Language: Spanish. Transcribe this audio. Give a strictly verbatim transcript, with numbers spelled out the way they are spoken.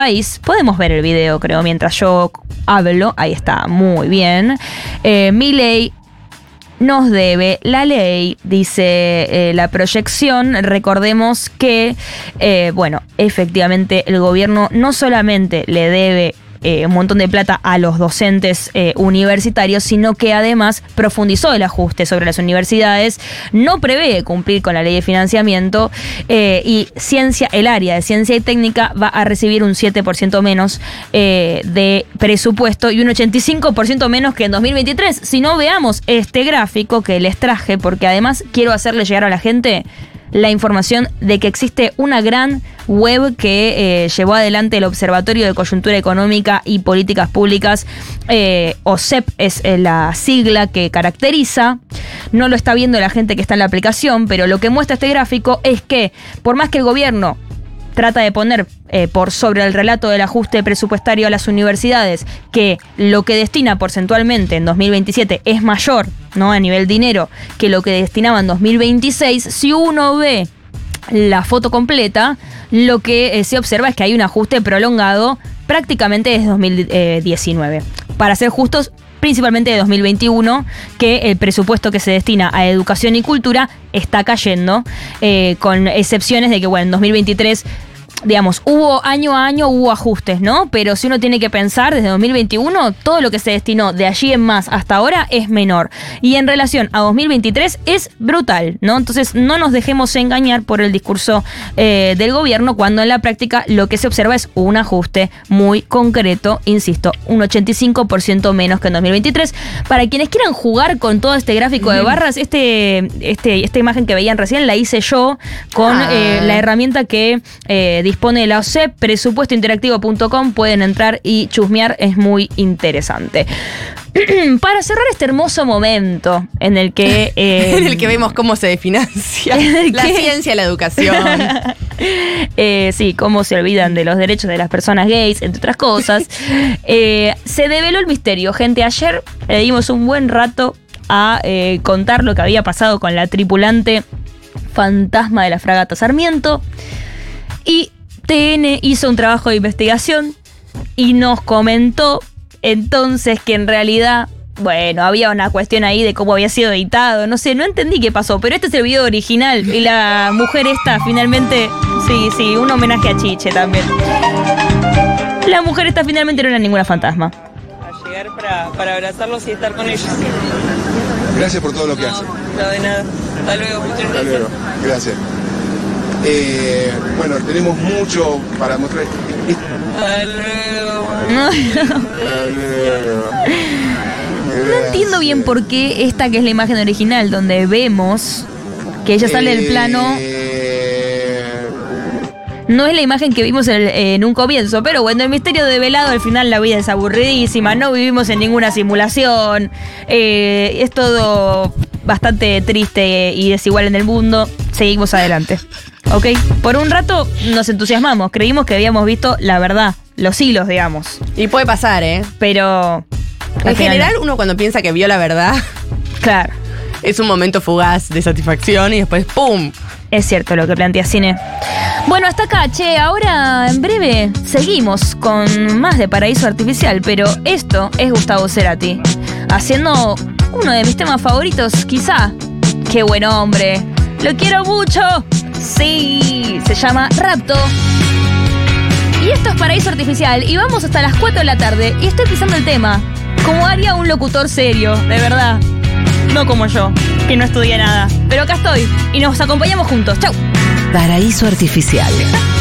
país. Podemos ver el video, creo, mientras yo hablo. Ahí está, muy bien. Eh, Milei nos debe la ley, dice eh, la proyección. Recordemos que, eh, bueno, efectivamente el gobierno no solamente le debe Eh, un montón de plata a los docentes eh, universitarios, sino que además profundizó el ajuste sobre las universidades, no prevé cumplir con la ley de financiamiento eh, y ciencia, el área de ciencia y técnica va a recibir un siete por ciento menos eh, de presupuesto y un ochenta y cinco por ciento menos que en dos mil veintitrés. Si no, veamos este gráfico que les traje, porque además quiero hacerle llegar a la gente la información de que existe una gran web que eh, llevó adelante el Observatorio de Coyuntura Económica y Políticas Públicas, eh, O C E P es eh, la sigla que caracteriza. No lo está viendo la gente que está en la aplicación, pero lo que muestra este gráfico es que por más que el gobierno trata de poner eh, por sobre el relato del ajuste presupuestario a las universidades, que lo que destina porcentualmente en dos mil veintisiete es mayor, ¿no?, a nivel dinero, que lo que destinaba en dos mil veintiséis, si uno ve la foto completa, lo que eh, se observa es que hay un ajuste prolongado prácticamente desde dos mil diecinueve. Para ser justos, principalmente de dos mil veintiuno, que el presupuesto que se destina a educación y cultura está cayendo, eh, con excepciones de que, bueno, en dos mil veintitrés, digamos, hubo año a año, hubo ajustes, ¿no? Pero si uno tiene que pensar, desde dos mil veintiuno, todo lo que se destinó de allí en más hasta ahora es menor. Y en relación a dos mil veintitrés es brutal, ¿no? Entonces no nos dejemos engañar por el discurso eh, del gobierno, cuando en la práctica lo que se observa es un ajuste muy concreto, insisto, un ochenta y cinco por ciento menos que en dos mil veintitrés. Para quienes quieran jugar con todo este gráfico de barras, este, este, esta imagen que veían recién la hice yo con ah. eh, la herramienta que eh, dispone la O C E P, presupuesto interactivo punto com. Pueden entrar y chusmear, es muy interesante. Para cerrar este hermoso momento en el que... Eh, en el que vemos cómo se financia la que, ciencia y la educación. eh, sí, cómo se olvidan de los derechos de las personas gays, entre otras cosas. Eh, se develó el misterio, gente. Ayer le dimos un buen rato a eh, contar lo que había pasado con la tripulante fantasma de la fragata Sarmiento. Y T N hizo un trabajo de investigación y nos comentó entonces que en realidad, bueno, había una cuestión ahí de cómo había sido editado, no sé, no entendí qué pasó, pero este es el video original y la mujer esta finalmente, sí, sí, un homenaje a Chiche también. La mujer esta finalmente no era ninguna fantasma. A llegar para, para abrazarlos y estar con ellos. Gracias por todo lo que no, hacen. No, de nada. Hasta luego, muchas gracias. Hasta luego, gracias. Eh, bueno, tenemos mucho para mostrar. Hasta luego. No, Hasta luego. no entiendo bien por qué esta, que es la imagen original, donde vemos que ella sale del plano, no es la imagen que vimos en, en un comienzo, pero bueno, el misterio develado, al final la vida es aburridísima, no vivimos en ninguna simulación, eh, es todo bastante triste y desigual en el mundo, seguimos adelante. Ok, por un rato nos entusiasmamos, creímos que habíamos visto la verdad, los hilos, digamos. Y puede pasar, ¿eh? Pero... En general, uno cuando piensa que vio la verdad... Claro. Es un momento fugaz de satisfacción y después ¡pum! Es cierto lo que plantea Cine. Bueno, hasta acá, che. Ahora, en breve, seguimos con más de Paraíso Artificial, pero esto es Gustavo Cerati, haciendo uno de mis temas favoritos, quizá. ¡Qué buen hombre! ¡Lo quiero mucho! Sí, se llama Rapto. Y esto es Paraíso Artificial y vamos hasta las cuatro de la tarde y estoy pisando el tema como haría un locutor serio, de verdad. No como yo, que no estudié nada. Pero acá estoy y nos acompañamos juntos. ¡Chau! Paraíso Artificial.